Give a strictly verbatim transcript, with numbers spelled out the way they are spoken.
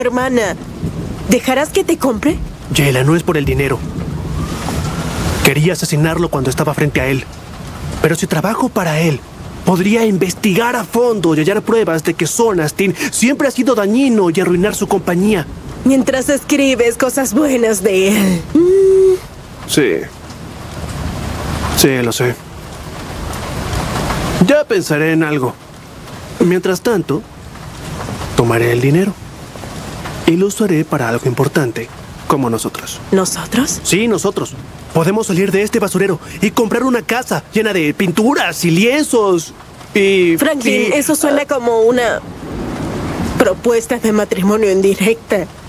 hermana. ¿Dejarás que te compre? Yela, no es por el dinero. Quería asesinarlo cuando estaba frente a él. Pero si trabajo para él, podría investigar a fondo y hallar pruebas de que Sonastin siempre ha sido dañino y arruinar su compañía. Mientras escribes cosas buenas de él. Mm. Sí. Sí, lo sé. Ya pensaré en algo. Mientras tanto, tomaré el dinero y lo usaré para algo importante, como nosotros. ¿Nosotros? Sí, nosotros. Podemos salir de este basurero y comprar una casa llena de pinturas y lienzos y... Franklin, y- eso suena como una propuesta de matrimonio indirecta.